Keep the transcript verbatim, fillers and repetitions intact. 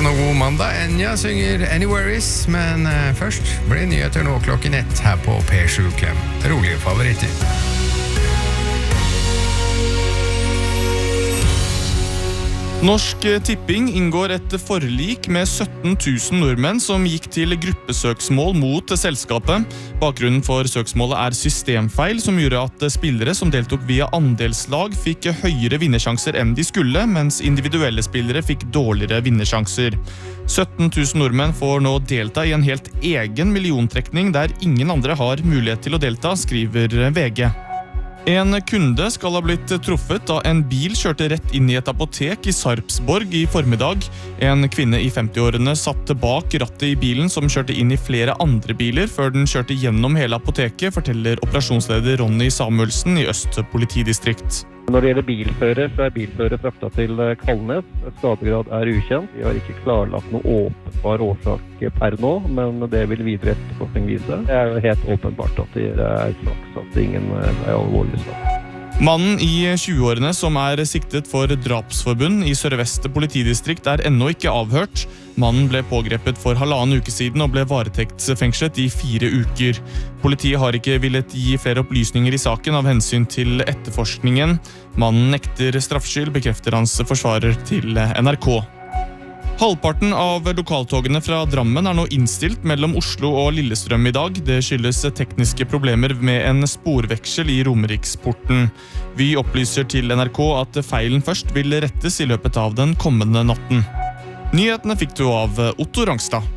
morgen og god mandag. Enya synger Anywhere Is, men eh, først blir nyheter nå klokken ett her på P sju Klem. Rolige favoritter. Norsk Tipping inngår et forlik med sytten tusen nordmenn som gikk til gruppesøksmål mot selskapet. Bakgrunnen for søksmålet er systemfeil som gjorde at spillere som deltok via andelslag fikk høyere vinnersjanser enn de skulle, mens individuelle spillere fikk dårligere vinnersjanser. sytten tusen nordmenn får nå delta i en helt egen milliontrekning der ingen andre har mulighet til å delta, skriver V G. En kunde skal ha blitt truffet da en bil kjørte rett inn i et apotek i Sarpsborg i formiddag. En kvinne i femti-årene satt bak rattet i bilen som kjørte inn i flere andre biler før den kjørte gjennom hele apoteket, forteller operasjonsleder Ronny Samuelsen i Øst politidistrikt. Når det gjelder bilfører, så er bilfører fraktet til Kalnes. Skadegrad er ukjent. Vi har ikke klarlagt noe åpenbar årsak per nå, men det vil videre etterforskning vise. Det er jo helt åpenbart at det er flaks at ingen er alvorlig slag. Mannen i tjue-årene som er siktet for drapsforbund i Sør-Vest politidistrikt er ennå ikke avhørt. Mannen ble pågrepet for halvannen uke siden og ble varetektsfengslet i fire uker. Politiet har ikke villet gi flere opplysninger i saken av hensyn til etterforskningen. Mannen nekter straffskyld, bekrefter hans forsvarer til N R K. Halvparten av lokaltogene fra Drammen er nå innstilt mellom Oslo og Lillestrøm i dag. Det skyldes tekniske problemer med en sporveksel i Romeriksporten. Vi opplyser til N R K at feilen først vil rettes i løpet av den kommende natten. Nyhetene fikk du av Otto Rangstad.